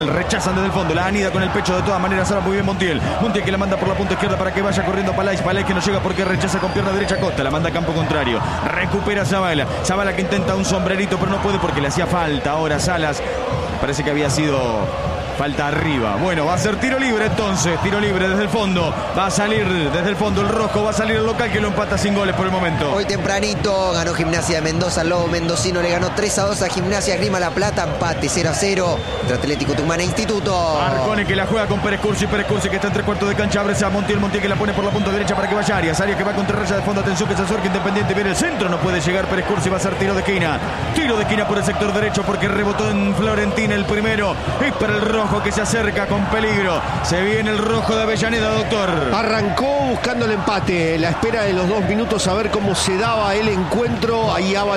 Rechazan desde el fondo, la anida con el pecho de todas maneras. Ahora muy bien Montiel que la manda por la punta izquierda para que vaya corriendo Palais que no llega porque rechaza con pierna derecha Costa, la manda a campo contrario, recupera Zavala que intenta un sombrerito pero no puede porque le hacía falta ahora Salas, parece que había sido falta arriba. Bueno, va a ser tiro libre entonces, tiro libre desde el fondo, va a salir desde el fondo el rojo, va a salir el local que lo empata sin goles por el momento. Hoy tempranito ganó Gimnasia de Mendoza, el Lobo mendocino le ganó 3-2 a Gimnasia Esgrima La Plata, empate 0-0 entre Atlético Tucumán e Instituto. Arcone que la juega con Pérez Cursi que está en 3/4 de cancha, abre a Montiel que la pone por la punta derecha para que vaya Arias que va contra raya de fondo, atención que se acerca Independiente, viene el centro, no puede llegar Pérez Cursi, va a ser tiro de esquina por el sector derecho porque rebotó en Florentina el primero, es para el rojo que se acerca con peligro, se viene el rojo de Avellaneda, doctor. Arrancó buscando el empate, la espera de los 2 minutos a ver cómo se daba el encuentro, ahí